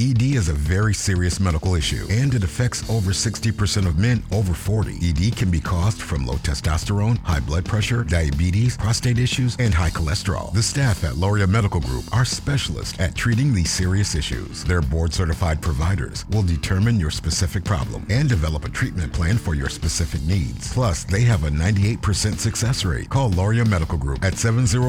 ED is a very serious medical issue, and it affects over 60% of men over 40. ED can be caused from low testosterone, high blood pressure, diabetes, prostate issues, and high cholesterol. The staff at Loria Medical Group are specialists at treating these serious issues. Their board-certified providers will determine your specific problem and develop a treatment plan for your specific needs. Plus, they have a 98% success rate. Call Loria Medical Group at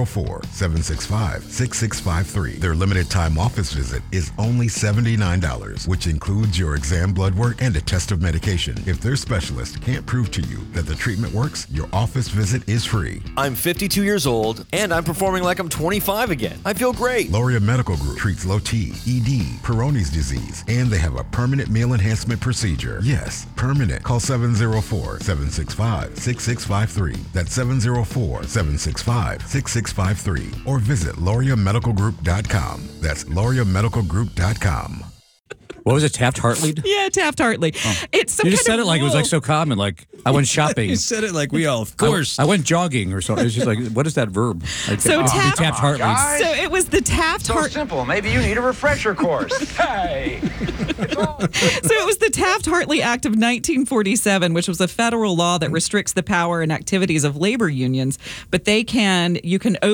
704-765-6653. Their limited time office visit is only $79, which includes your exam, blood work, and a test of medication. If their specialist can't prove to you that the treatment works, your office visit is free. I'm 52 years old, and I'm performing like I'm 25 again. I feel great. Loria Medical Group treats low T, ED, Peyronie's disease, and they have a permanent meal enhancement procedure. Yes, permanent. Call 704-765-6653. That's 704-765-6653. Or visit LoriaMedicalGroup.com. That's LoriaMedicalGroup.com. What was it, Taft-Hartley? Yeah, Taft-Hartley. Oh. It's some You just kind said of it like it was like rule. so common. Like I went shopping. You said it like we all, of course. I went jogging or something. It's just like, what is that verb? Like, So Taft- Taft-Hartley. So it was the So Taft-Hartley. simple. Maybe you need a refresher course. Hey! So it was the Taft-Hartley Act of 1947, which was a federal law that restricts the power and activities of labor unions. But apparently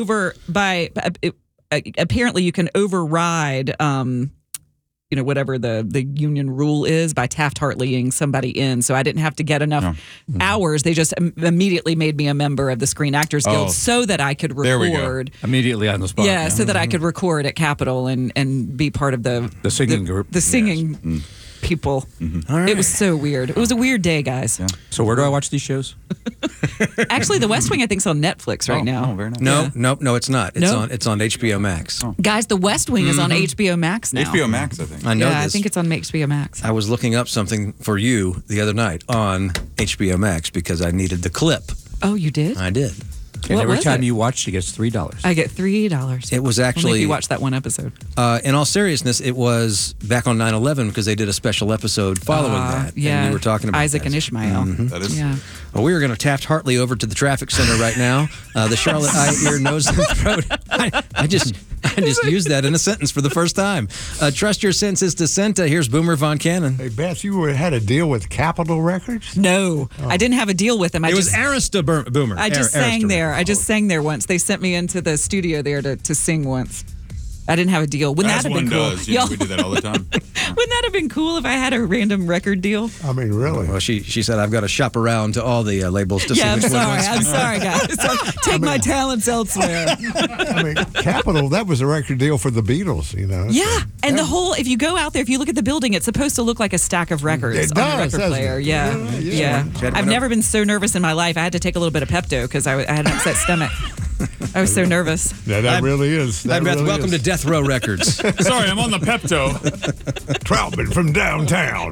you can override, whatever the union rule is by Taft-Hartleying somebody in. So I didn't have to get enough hours. They just immediately made me a member of the Screen Actors Guild so that I could There we go. record. Immediately on the spot. Yeah, so that I could record at Capitol and be part of the singing group. The singing people. All right. It was so weird. It was a weird day, guys. So where do I watch these shows? Actually, The West Wing, I think, is on Netflix right now. Oh, very nice. No, it's not. It's No? on HBO Max. Guys, The West Wing is on HBO Max now. HBO Max, I think. I know Yeah, I this. think it's on HBO Max. I was looking up something for you the other night on HBO Max because I needed the clip. Oh, you did? I did. And What every was time it? you watch, she gets $3. I get $3. It was Only actually, if you watch that one episode. in all seriousness, it was back on 9/11 because they did a special episode following that. Yeah, And we were talking about Isaac that. and Ishmael. That is. Yeah. Well, we are going to Taft-Hartley over to the traffic center right now. The Charlotte Eye, Ear, Nose, and Throat. I just used that in a sentence for the first time. Trust your senses to Senta. Here's Boomer Von Cannon. Hey, Beth, you had a deal with Capitol Records? No, I didn't have a deal with them. It was Arista Boomer. I just sang Arista. there. I just sang there once. They sent me into the studio there to sing once. I didn't have a deal. Wouldn't As that have been one cool? does. You know, we do that all the time. Wouldn't that have been cool if I had a random record deal? I mean, really? Well, she said I've got to shop around to all the labels to see Yeah, I'm which one sorry. wants. I'm sorry, guys. Take my talents elsewhere. I mean, Capitol, that was a record deal for the Beatles, you know? Yeah, and the whole, if you go out there, if you look at the building, it's supposed to look like a stack of records It on does, the record doesn't player. it? Yeah, Yeah. yeah. I've never been so nervous in my life. I had to take a little bit of Pepto because I had an upset stomach. I was so nervous. Yeah, that really is. Hi, That Beth. really Welcome is. to Death Row Records. Sorry, I'm on the Pepto. Troutman from downtown.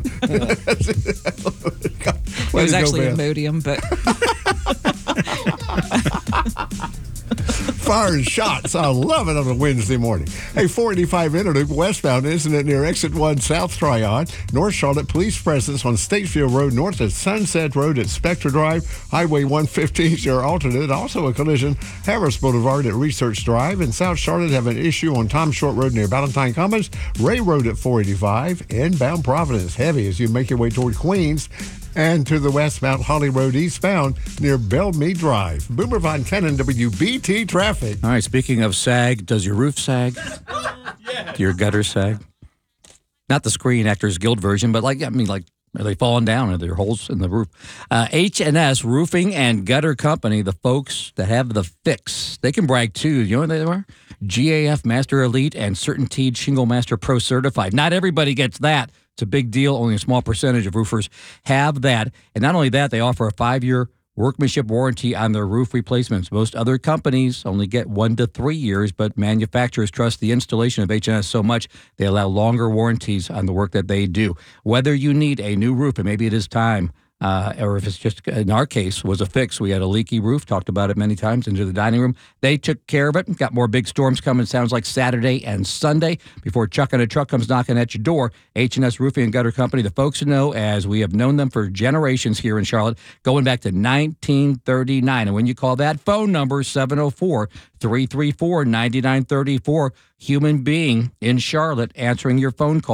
It was actually Imodium, but Firing shots. I love it on a Wednesday morning. Hey, 485 Interloop westbound incident near Exit 1 South Tryon. North Charlotte police presence on Statesfield Road north of Sunset Road at Spectre Drive. Highway 115 is your alternate. Also a collision. Harris Boulevard at Research Drive. And South Charlotte have an issue on Tom Short Road near Valentine Commons. Ray Road at 485. Inbound Providence. Heavy as you make your way toward Queens. And to the westbound Holly Road eastbound near Bellmead Drive. Boomer Von Cannon, WBT Traffic. All right, speaking of sag, does your roof sag? Do your gutters sag? Not the Screen Actors Guild version, but like are they falling down? Are there holes in the roof? H&S Roofing and Gutter Company, the folks that have the fix. They can brag too. You know what they are? GAF Master Elite and Certainteed Shingle Master Pro Certified. Not everybody gets that. It's a big deal. Only a small percentage of roofers have that. And not only that, they offer a 5-year workmanship warranty on their roof replacements. Most other companies only get 1 to 3 years, but manufacturers trust the installation of H&S so much they allow longer warranties on the work that they do. Whether you need a new roof, and maybe it is time, or if it's just, in our case, was a fix. We had a leaky roof, talked about it many times, into the dining room. They took care of it. Got more big storms coming, sounds like Saturday and Sunday. Before Chuck and a truck comes knocking at your door, H&S Roofing and Gutter Company, the folks who know, as we have known them for generations here in Charlotte, going back to 1939. And when you call that phone number, 704-334-9934, human being in Charlotte answering your phone call.